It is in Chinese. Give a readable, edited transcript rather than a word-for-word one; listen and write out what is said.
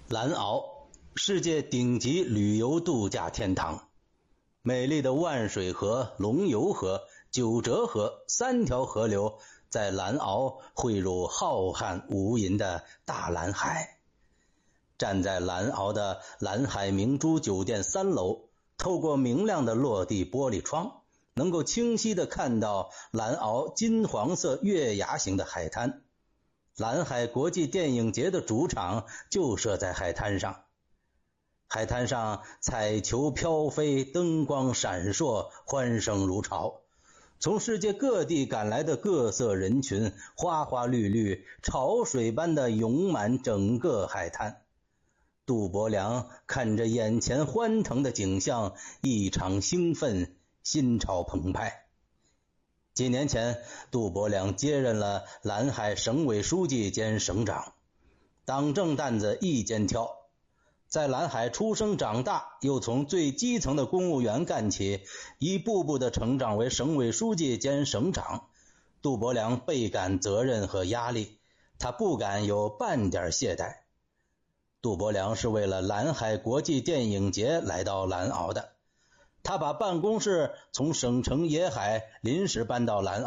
蓝鳌，世界顶级旅游度假天堂。美丽的万水河、龙游河、九折河三条河流在蓝鳌汇入浩瀚无垠的大蓝海。站在蓝鳌的蓝海明珠酒店3楼，透过明亮的落地玻璃窗，能够清晰地看到蓝鳌金黄色月牙形的海滩。蓝海国际电影节的主场就设在海滩上，海滩上彩球飘飞，灯光闪烁，欢声如潮。从世界各地赶来的各色人群，花花绿绿，潮水般的涌满整个海滩。杜伯良看着眼前欢腾的景象，异常兴奋，心潮澎湃。几年前，杜伯良接任了蓝海省委书记兼省长，党政担子一肩挑。在蓝海出生长大，又从最基层的公务员干起，一步步的成长为省委书记兼省长。杜伯良倍感责任和压力，他不敢有半点懈怠。杜伯良是为了蓝海国际电影节来到蓝鳌的，他把办公室从省城野海临时搬到蓝